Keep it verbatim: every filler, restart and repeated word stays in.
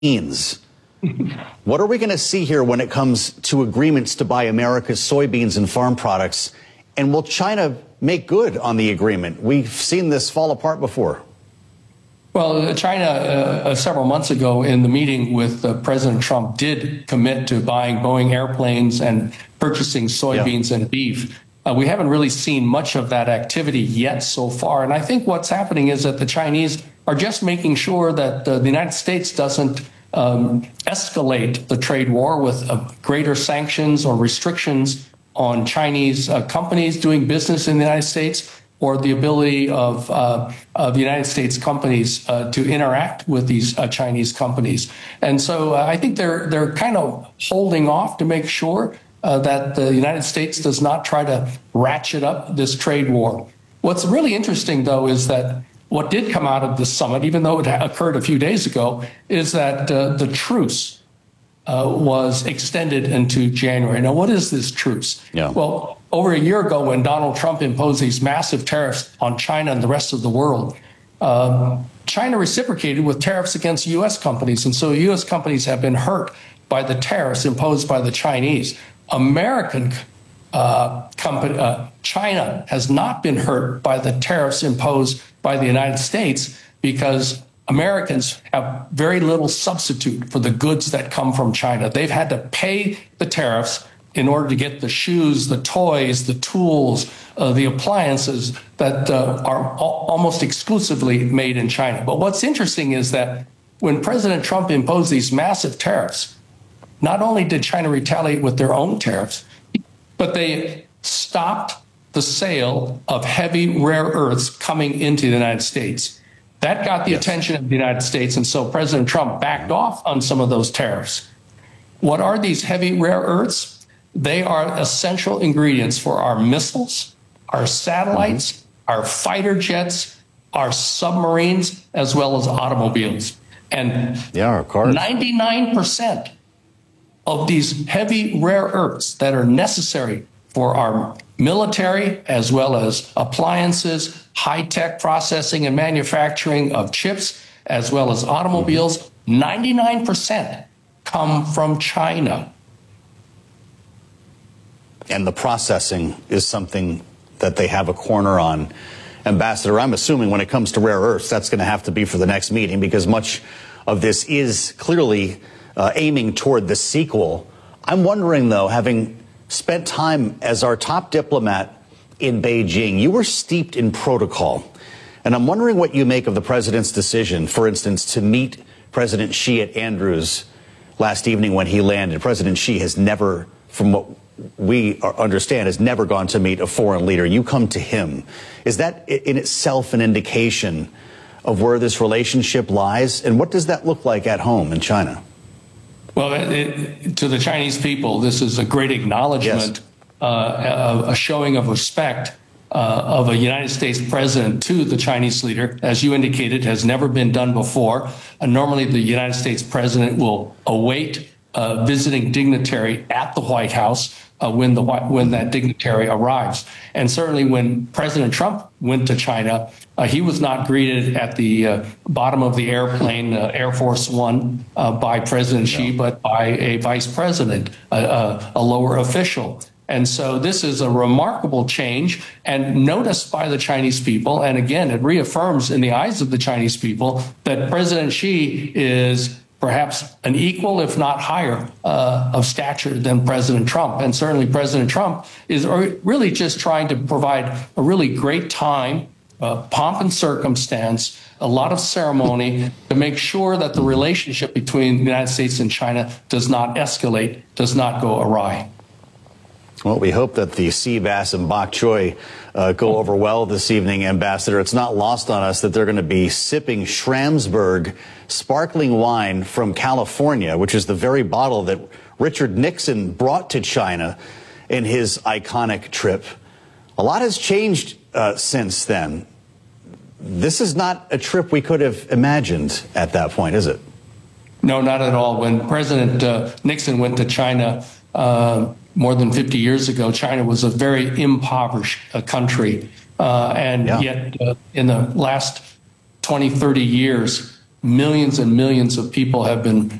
beans. What are we going to see here when it comes to agreements to buy America's soybeans and farm products? And will China make good on the agreement? We've seen this fall apart before. Well, China, uh, several months ago in the meeting with uh, President Trump, did commit to buying Boeing airplanes and purchasing soybeans yeah. and beef. Uh, we haven't really seen much of that activity yet so far. And I think what's happening is that the Chinese are just making sure that uh, the United States doesn't um, escalate the trade war with uh, greater sanctions or restrictions on Chinese uh, companies doing business in the United States, or the ability of, uh, of the United States companies uh, to interact with these uh, Chinese companies. And so uh, I think they're, they're kind of holding off to make sure uh, that the United States does not try to ratchet up this trade war. What's really interesting, though, is that what did come out of this summit, even though it occurred a few days ago, is that uh, the truce Uh, was extended into January. Now, what is this truce? Yeah. Well, over a year ago, when Donald Trump imposed these massive tariffs on China and the rest of the world, uh, China reciprocated with tariffs against U S companies. And so U S companies have been hurt by the tariffs imposed by the Chinese. American uh, company, uh, China has not been hurt by the tariffs imposed by the United States, because Americans have very little substitute for the goods that come from China. They've had to pay the tariffs in order to get the shoes, the toys, the tools, uh, the appliances that uh, are al- almost exclusively made in China. But what's interesting is that when President Trump imposed these massive tariffs, not only did China retaliate with their own tariffs, but they stopped the sale of heavy rare earths coming into the United States. That got the yes. attention of the United States, and so President Trump backed off on some of those tariffs. What are these heavy rare earths? They are essential ingredients for our missiles, our satellites, mm-hmm. our fighter jets, our submarines, as well as automobiles. And yeah, of course. ninety-nine percent of these heavy rare earths that are necessary for our military, as well as appliances, high-tech processing and manufacturing of chips, as well as automobiles, ninety-nine percent come from China. And the processing is something that they have a corner on. Ambassador, I'm assuming when it comes to rare earths, that's going to have to be for the next meeting, because much of this is clearly uh, aiming toward the sequel. I'm wondering, though, having spent time as our top diplomat in Beijing, you were steeped in protocol. And I'm wondering what you make of the president's decision, for instance, to meet President Xi at Andrews last evening when he landed. President Xi has never, from what we understand, has never gone to meet a foreign leader. You come to him. Is that in itself an indication of where this relationship lies? And what does that look like at home in China? Well, it, to the Chinese people, this is a great acknowledgement, yes. uh, a, a showing of respect uh, of a United States president to the Chinese leader. As you indicated, has never been done before. Uh, normally, the United States president will await a visiting dignitary at the White House uh, when the when that dignitary arrives. And certainly, when President Trump went to China, Uh, he was not greeted at the uh, bottom of the airplane, uh, Air Force One, uh, by President Xi, but by a vice president, uh, uh, a lower official. And so this is a remarkable change and noticed by the Chinese people. And again, it reaffirms in the eyes of the Chinese people that President Xi is perhaps an equal, if not higher, uh, of stature than President Trump. And certainly President Trump is really just trying to provide a really great time, Uh, pomp and circumstance, a lot of ceremony to make sure that the relationship between the United States and China does not escalate, does not go awry. Well, we hope that the sea bass and bok choy uh, go over well this evening, Ambassador. It's not lost on us that they're going to be sipping Schramsberg sparkling wine from California, which is the very bottle that Richard Nixon brought to China in his iconic trip. A lot has changed uh, since then. This is not a trip we could have imagined at that point, is it? No, not at all. When President uh, Nixon went to China uh, more than fifty years ago, China was a very impoverished uh, country. Uh, and yeah. yet uh, in the last twenty, thirty years, millions and millions of people have been